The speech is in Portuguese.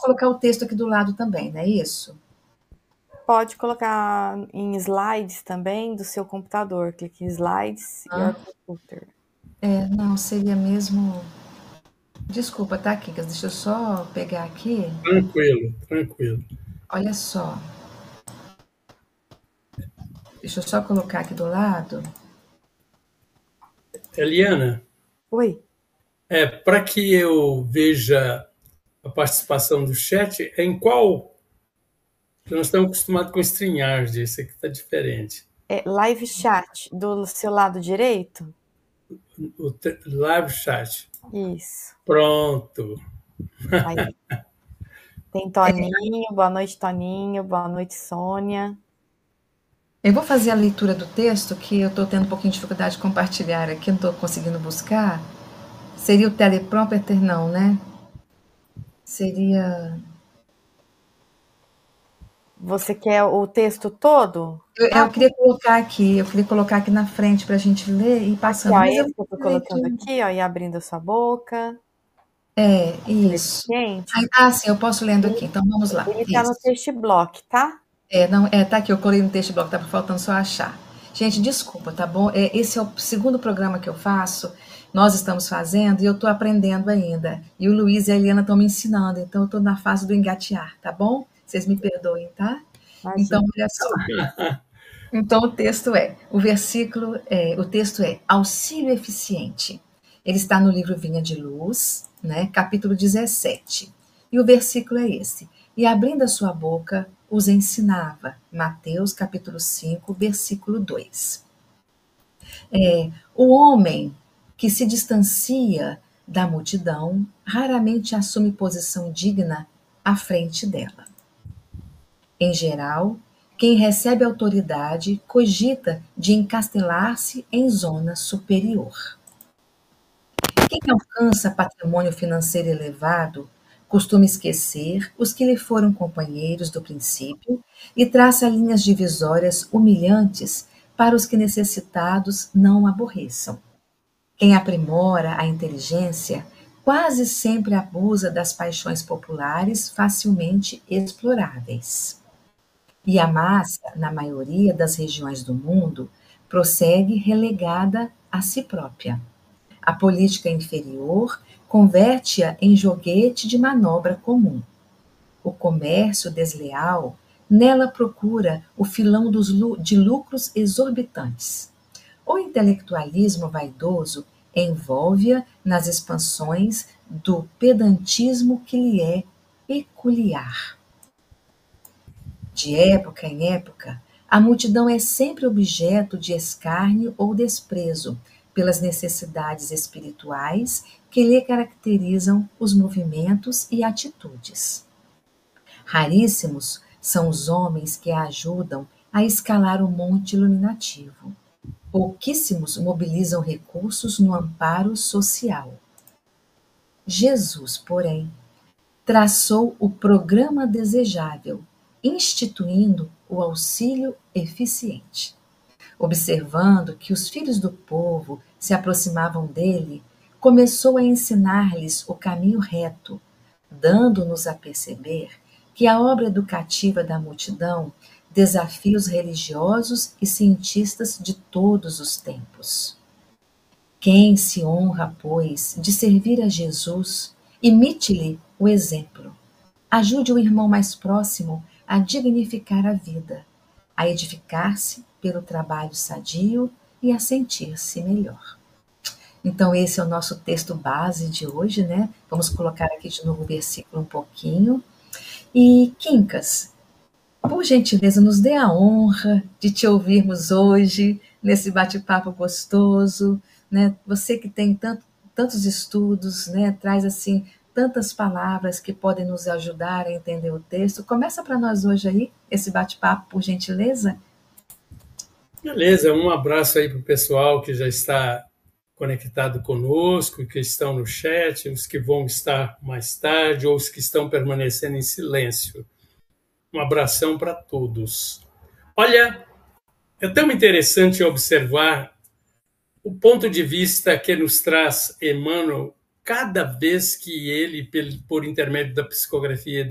colocar o texto aqui do lado também, não é isso? Pode colocar em slides também do seu computador. Clique em slides e Ah, computer. não, seria mesmo... Desculpa, tá, Kikas? Deixa eu só pegar aqui. Tranquilo, tranquilo. Olha só. Deixa eu só colocar aqui do lado. Eliana, Oi. para que eu veja a participação do chat, em qual? Nós estamos acostumados com StreamYard, esse aqui está diferente. É live chat do seu lado direito? O live chat. Isso. Pronto. Aí. Tem Toninho, boa noite, Toninho, boa noite, Sônia. Eu vou fazer a leitura do texto, que eu estou tendo um pouquinho de dificuldade de compartilhar aqui, não estou conseguindo buscar. Seria o teleprompter, não, né? Seria... Você quer o texto todo? Eu queria colocar aqui na frente para a gente ler e ir passando. Aqui, ó, Mas eu esse que eu tô colocando aqui, ó, e abrindo a sua boca. isso. Deficiente. Sim, eu posso lendo aqui, então vamos lá. Ele tá no Isso. text block, tá? Tá aqui, eu colei no texto bloco, tá faltando só achar. Gente, desculpa, tá bom? Esse é o segundo programa que eu faço, nós estamos fazendo e eu tô aprendendo ainda. E o Luiz e a Eliana estão me ensinando, então eu tô na fase do engatear, tá bom? Vocês me perdoem, tá? Imagina. Então, olha só. Então, o texto é Auxílio Eficiente. Ele está no livro Vinha de Luz, né, capítulo 17. E o versículo é esse. E abrindo a sua boca, os ensinava. Mateus, capítulo 5, versículo 2. O homem que se distancia da multidão raramente assume posição digna à frente dela. Em geral, quem recebe autoridade cogita de encastelar-se em zona superior. Quem alcança patrimônio financeiro elevado costuma esquecer os que lhe foram companheiros do princípio e traça linhas divisórias humilhantes para os que necessitados não aborreçam. Quem aprimora a inteligência quase sempre abusa das paixões populares facilmente exploráveis. E a massa, na maioria das regiões do mundo, prossegue relegada a si própria. A política inferior converte-a em joguete de manobra comum. O comércio desleal nela procura o filão de lucros exorbitantes. O intelectualismo vaidoso envolve-a nas expansões do pedantismo que lhe é peculiar. De época em época, a multidão é sempre objeto de escárnio ou desprezo pelas necessidades espirituais que lhe caracterizam os movimentos e atitudes. Raríssimos são os homens que a ajudam a escalar o monte iluminativo. Pouquíssimos mobilizam recursos no amparo social. Jesus, porém, traçou o programa desejável, instituindo o auxílio eficiente. Observando que os filhos do povo se aproximavam dele, começou a ensinar-lhes o caminho reto, dando-nos a perceber que a obra educativa da multidão desafia os religiosos e cientistas de todos os tempos. Quem se honra, pois, de servir a Jesus, imite-lhe o exemplo. Ajude o irmão mais próximo a dignificar a vida, a edificar-se pelo trabalho sadio e a sentir-se melhor. Então, esse é o nosso texto base de hoje, né? Vamos colocar aqui de novo o versículo um pouquinho. E, Quincas, por gentileza, nos dê a honra de te ouvirmos hoje, nesse bate-papo gostoso, né? Você que tem tantos estudos, né? Traz, assim, tantas palavras que podem nos ajudar a entender o texto. Começa para nós hoje aí, esse bate-papo, por gentileza. Beleza, um abraço aí para o pessoal que já está conectado conosco, que estão no chat, os que vão estar mais tarde, ou os que estão permanecendo em silêncio. Um abração para todos. Olha, é tão interessante observar o ponto de vista que nos traz Emmanuel cada vez que ele, por intermédio da psicografia